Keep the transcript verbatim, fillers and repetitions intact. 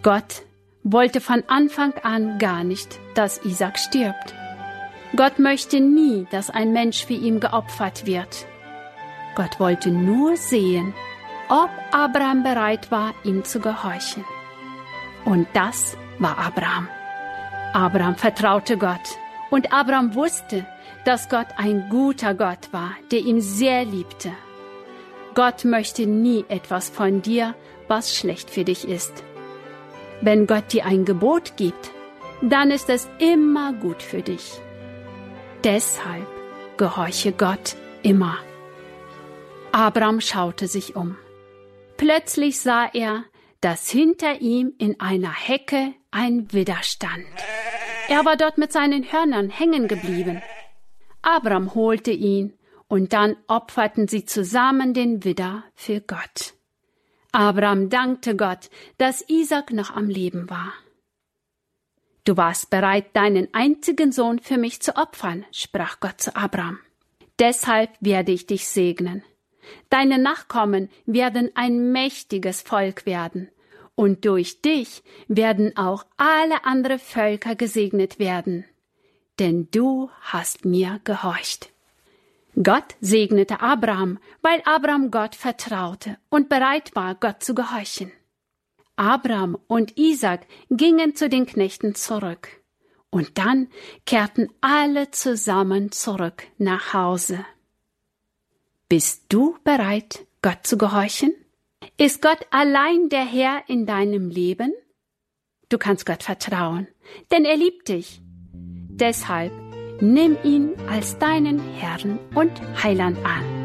Gott wollte von Anfang an gar nicht, dass Isaak stirbt. Gott möchte nie, dass ein Mensch für ihn geopfert wird. Gott wollte nur sehen, ob Abraham bereit war, ihm zu gehorchen. Und das war Abraham. Abraham vertraute Gott. Und Abraham wusste, dass Gott ein guter Gott war, der ihn sehr liebte. Gott möchte nie etwas von dir, was schlecht für dich ist. Wenn Gott dir ein Gebot gibt, dann ist es immer gut für dich. Deshalb gehorche Gott immer. Abraham schaute sich um. Plötzlich sah er, dass hinter ihm in einer Hecke ein Widder stand. Er war dort mit seinen Hörnern hängen geblieben. Abraham holte ihn, und dann opferten sie zusammen den Widder für Gott. Abraham dankte Gott, dass Isaak noch am Leben war. »Du warst bereit, deinen einzigen Sohn für mich zu opfern«, sprach Gott zu Abraham. »Deshalb werde ich dich segnen. Deine Nachkommen werden ein mächtiges Volk werden, und durch dich werden auch alle anderen Völker gesegnet werden, denn du hast mir gehorcht.« Gott segnete Abraham, weil Abraham Gott vertraute und bereit war, Gott zu gehorchen. Abraham und Isaak gingen zu den Knechten zurück, und dann kehrten alle zusammen zurück nach Hause. Bist du bereit, Gott zu gehorchen? Ist Gott allein der Herr in deinem Leben? Du kannst Gott vertrauen, denn er liebt dich. Deshalb nimm ihn als deinen Herrn und Heiland an.